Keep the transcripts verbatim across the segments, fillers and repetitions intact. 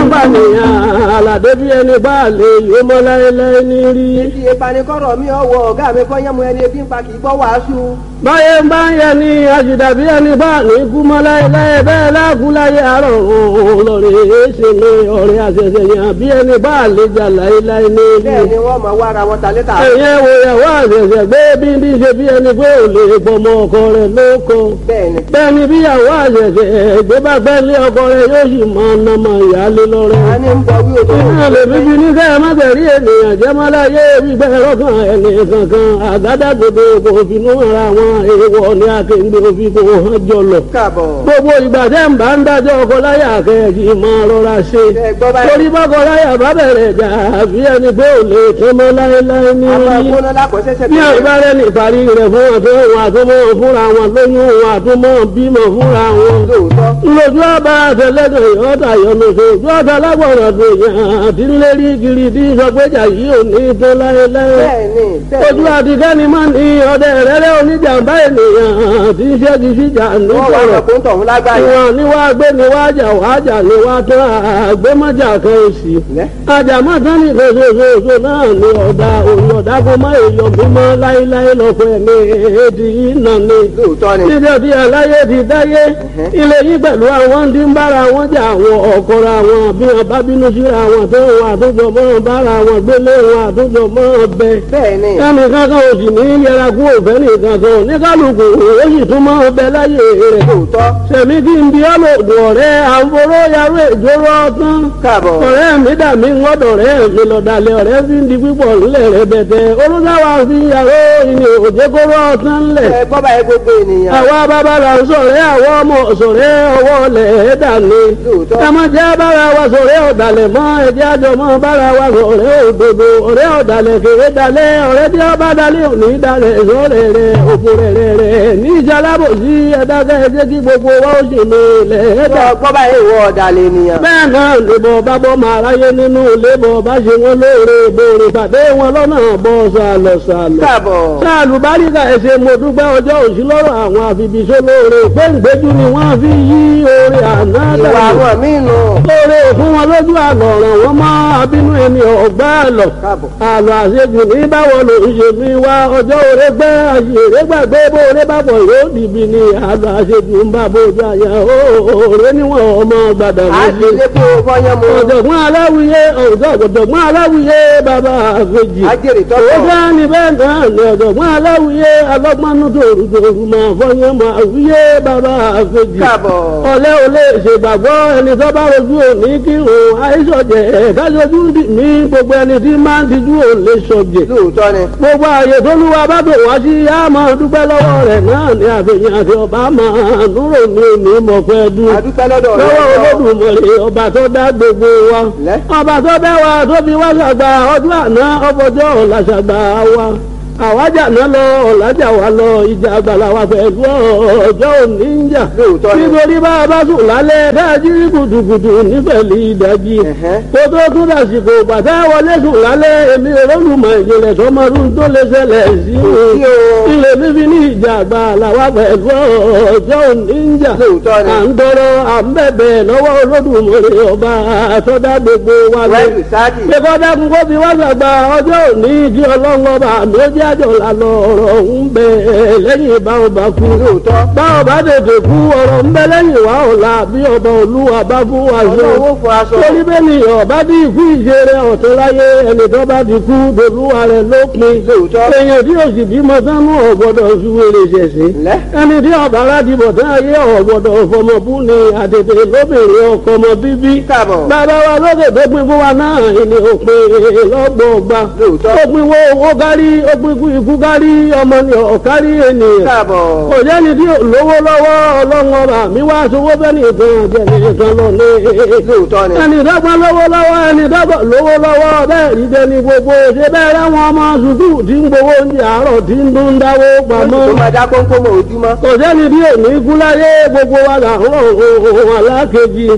ń bà nìyàn àlàdé bí ẹni bá lè yó mọ́ láéláé ní rí. Ìdí ìpanikọ́rọ̀ mi ọwọ́ ọ̀gá mi kọ́ yẹ́mu ẹni ebi ń pa kì í gbọ́ wàásù. báyé ń bá ń yẹ ni àjùdàbí ẹni bá ní kú mọ́ láéláé bẹ́ẹ̀ láàkú láyé àárọ̀ òun lọ́rẹ̀ èéṣe mi ọ̀rẹ́ àṣẹṣẹ yàn bí ẹni bá lè jà láéláé ní rí. Bẹ́ẹ̀ ni wọ́n máa wá ara wọn ta létà. ẹ̀yẹ́ wo ìyàwó àṣẹṣẹ gbé bí bí ṣe bí ẹni pé ò lè pọmọ ọkọ rẹ̀ lóko. Bẹ́ẹ̀ni. bẹ́ẹ̀ni bí ìyàwó àṣẹṣẹ gbé bá gbẹ́ lé ọkọ rẹ̀ yóò sì mọ ọ̀nàmọ̀ ìyáálé lọ́rẹ́. A ní ń bọ wí òtò. ìyá lè fi fi ní kẹ́ ẹ má tẹ̀rí ènìyàn jẹ́ mọ́ láyé gbígbẹ́ rọ́kàn ẹni kankan àgádágodo kò finú ara wọn èèwọ̀ ní akéǹde òfin kò hàn jọlọ. Káàbọ̀. gbogbo ìgbà tẹ́ ń bá ń dájọ́ ọkọ láyà kẹ́ẹ̀kì máa rọra ṣe. Ẹ gbọ́ báyìí. torí bọ́kọ láyà bá bẹ̀rẹ̀ jà àbí ẹni pé ò lè tán mọ́ láéláé ní Àwọn orí. agbóná lákọ̀ọ́sẹ́sẹ́ ní àbárẹ́ ní ìparí rẹ̀ fún wọn tó wọn àtúmọ̀ fúnra wọn lóyún wọn àtúmọ̀ bímọ fúnra wọn. lóòótọ́. lójú ọba àtẹlẹdọ ìyọta yọnu tó ojú ọta lágbọràn tó yàn àti ńlẹrí kiri tí sọgbẹjà yìí ò ní tó láéláé. Bẹ́ẹ̀ni bẹ́ẹ̀ni. ojú àtikẹ́ni máa ní ọdẹ rẹ́rẹ́ oníjàmbá ènìyàn tí ń ṣẹ́gi síjà ní Wọ́n wá sọ̀rọ̀. ọkọ̀ ń tọ̀hún lágbáyé. ìwọ̀n ni wàá gbé ni wàá jà wàá jà ni wàá tán àgbémọ́jà kan òsì. Lẹ́. àjàmọ́ tán ní ìfẹsọ̀sọ̀sọ̀ náà ni ọ̀dà òun ọ̀dà kó má èèyàn mímọ́ láéláé lọ́kọ̀ ẹ̀mí èdè yìí nà ni. Lóòótọ́ ni. níbi ọdí aláyé ti dáyé ilé yìí pẹ̀lú àwọn tí ń bára wọn jà àwọn ọ̀kọ̀ra wọn bí wọn bá bínú síra wọn tó wọn àtúntò mọ́ bára wọn gbélé wọn àtúntò mọ́ bẹ. Bẹ́ẹ̀ni. ẹnì kankan ò sì ní yẹra kú òfẹ́ nìkan kan ní kálukú ó sì tún mọ́ bẹ láyé rẹ̀. Lóòótọ́. sẹ̀mí kí n bí ọlọ́dún ọ̀rẹ́ àforó yarú ìjóró ọtán. Káàbọ̀. ọ̀rẹ́ mi dà mí ngọ́dọ̀ rẹ̀ mi lọ́dàlẹ̀ ọ̀rẹ́ fi ń di pípọ̀ ńlẹ̀ rẹ̀ bẹ̀tẹ̀ olùdáwà fi yàrá ìní òjèkóró ọtán ńlẹ̀. Ẹ gbọ́ báyìí gbogbo ènìyàn. àwa bàbá la ń sọ̀rẹ́ àwọn ọmọ sọ̀rẹ́ ọwọ́ lẹ̀ dàní. Lóòótọ́. ẹ má jẹ́ bára wa sọ̀rẹ́ ọ̀dàlẹ̀ mọ́ ẹ̀jẹ̀ àjọ mọ́ bára wa sọ̀rẹ́ òdodo ọ̀rẹ́ ọ̀dàlẹ̀ kéré dalẹ̀ ọ̀rẹ́ tí ọba dalẹ̀ òní dalẹ̀ sọ̀rẹ́ rẹ̀ òkú rẹ̀ rẹ̀ rẹ̀ ní ìjàlábò sí ẹ̀dákẹ́ ẹ̀jẹ̀ kí gbogbo wa ó sì lè lẹ̀ ẹ̀dá. Gbọ́ báyìí ìwọ ọ̀dàlẹ̀ ènìyàn. bẹ́ẹ̀ náà lèbọ̀ bá bọ́ máa ráyé nínú lébọ̀ bá ṣe wọ́n lóore ìbòrè pàdé wọn lọ́nà bọ́ sàlọ̀ sàlọ̀. Káàbọ̀. sáàlù báríkà ẹsẹ̀ mo dúpẹ́ ọjọ́ òsì lọ́rọ̀ àwọn àfibìṣó lóore gbẹ̀ngbẹ́jú ni wọ́n fi yí oore àná Ìwà dànù. àwọn míì nù. lóore fún wọn lójú àlọ́ ọ̀ràn wọn mọ́ abínú ẹni ọ̀gbá àlọ́. Káàbọ̀. àlọ́ àṣejù ní báwo ló ń ṣe fi wá ọjọ́ òre gbẹ́ àṣèré gbàgbé bóore bá bọ̀ yóò dìbì ni àlọ́ àṣejù ń bá bójú àyà òòrè níwọ̀n ọmọ gbàdàn A ti lé kó fọyán mu. ọ̀jọ̀gbọ́n aláwìyé ọ̀jọ̀gbọ́n aláwìyé bàbá àgbèjì. Ajẹ́rìí tọ́tọ̀. ó bá ní bẹ́ẹ̀ náà ní ọ̀jọ̀gbọ́n aláwìyé alọ́gbọ́nú tòrú tòrú máa fọyín máa wíyé bàbá àgbèjì. Káàbọ̀. ọ̀lẹ́ ò lè ṣègbàgbọ́ ẹni tó bá rojú òní kírun àìsọ̀jẹ̀ kájọjú ní gbogbo ẹni tí máa ń tijú ò lè sọ̀jẹ̀. Lóòótọ́ ni. gbogbo ààyè tó lúwa bá bò wá sí yá máa dúpẹ́ lọ́wọ́ rẹ̀ náà ní àfihàn àti ọba máa núrò ní òní mọ̀fẹ́ dùn A dúpẹ́ lọ́dọ̀ rẹ̀. lọ́wọ́ Olódùmarè ọba tó dá gbogbo wa Lẹ́. ọba tó bẹ́ wa tó fi wá ṣàgbà ọdún àná ọfọjọ́ ọ̀la ṣàgbà wa àwájà náà lọ ọ̀làjà wa lọ ìjà àgbàlá wa pẹ̀lú ọjọ́ òní ń jà Lóòótọ́ ni. nítorí bá a bá sùn lálẹ́ dájú gùdùgùdù nífẹ̀lì ìdájí Ẹ̀hẹ́. kó tó tún dàsìkò bàtà wọlé sùn lálẹ́ èmi olólùmọ̀ ìjìnlẹ̀ tó máa ń tó lè ṣẹlẹ̀ sí Sí o. ilé fífi ní ìjà àgbàlá wa pẹ̀lú ọjọ́ òní ń jà Lóòótọ́ ni. à ń tọrọ à ń bẹ̀bẹ̀ lọ́wọ́ Olódùmarè ọba àtọ́dá gbogbo wa lọ. Wẹ́ẹ̀lì sáàdì. pé kọ́ dákun kó fi wá sàgbà ọjọ́ òní kí ọlọ́run ọba àmì ó jẹ́ àjọ lànà ọ̀rọ̀ ń bẹ lẹ́yìn bá ọba kú. Lóòótọ́. bá ọba tètè kú ọ̀rọ̀ ń bẹ lẹ́yìn wá ọ̀la bí ọba olúwa bá fún wa ṣe. Ọlọ́run ó fún aṣọ. torí bẹ́ẹ̀ ni ọba bí ikú ìṣeré ọ̀tún láyé ẹni tó bá ti kú dolúwa rẹ̀ lópin. Lóòótọ́. èèyàn tí òsì bímọ sánú ọ̀gbọ́dọ̀ ṣúwèrè ṣẹ̀ṣẹ̀ Lẹ́. ẹni tí ọba aládìí bọ̀tán ayé ọ̀gbọ̀dọ̀ fọmọbú ni àtètè lóbìnrin ọkọ ọmọ bíbí. Káàbọ̀. bàbá wa lókè tó pin fún wa náà ìní òpin lọ́gbọ̀ọ́gba. Lóòótọ́. ó pin wo owó kárí ó pin ikú ikú kárí ọmọ ni ọ̀kárí ènìyàn. Káàbọ̀. kò jẹ́ni tí lówó lọ́wọ́ ọlọ́run ọba mi wá sowó bẹ́ẹ̀ ni ìtàn jẹ̀ni ìtàn lọ ní. Lóòótọ́ ni. ẹni dọ́gba lówó lọ́wọ́ ẹni dọ́gba lówó lọ́wọ́ bẹ́ẹ̀ rí dẹni gbogbo ṣe bẹ́ẹ̀ ráwọn ọmọ sùkúù tí ń gbowó oúnjẹ àárọ̀ tí ń dún dáwó pamọ́ Tó máa dá kónkó mọ́ ojúmọ́. kò sẹ́ni bí òní kú láyé gbogbo wa là ń rọ̀ ohun alákejì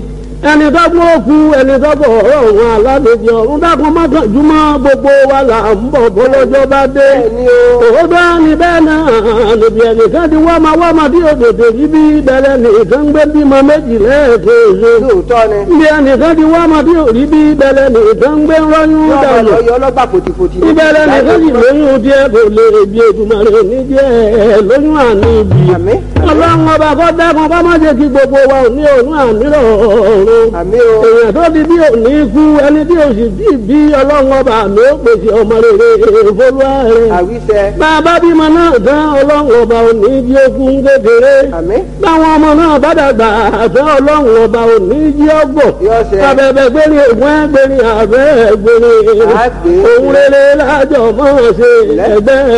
ẹni dọ́gbọ́n òkú ẹni dọ́gbọ́n ọ̀rọ̀ òun aládèjì ọ̀run dákun mọ́kànjúmọ́ gbogbo wa là ń bọ̀ bọ́lọ́jọ́ bá dé. òótọ́ ni bẹ́ẹ̀ náà níbi ẹnìkan ti wọ́n máa wọ́n máa bí òdòdó yìí bí bẹ̀rẹ̀ nìkan gbé bímọ méjì lẹ́ẹ̀kejì. lóòótọ́ ni. níbi ẹnìkan ti wọ́n máa bí òrí bí bẹ̀rẹ̀ nìkan gbé rọ́yún dànù. ìbẹ̀rẹ̀ nìkan sì lóyún díẹ̀ kò lè bí Èdùmàrè ní díẹ̀ lóyún àní ibi. ọlọ́run ọba kọ́ dákun bá má jẹ́ kí gbogbo wa ò ní òun àmírọ̀ ọ̀run. èèyàn tó di bí òní kú ẹni tí o sì bí bí ọlọ́run ọba mi ó pèsè ọmọ rere fọlúwa rẹ̀. bàbá bímọ náà tán ọlọ́run ọba òní jí okun kékeré. báwọn ọmọ náà bá dàgbà tán ọlọ́run ọba òní jí ọgbọ̀. abẹ́bẹ́ gbérí ògùn ẹgbẹ́rin àbẹ́ gbérí. òun rere lájọ mọ́ ṣe ẹgbẹ́.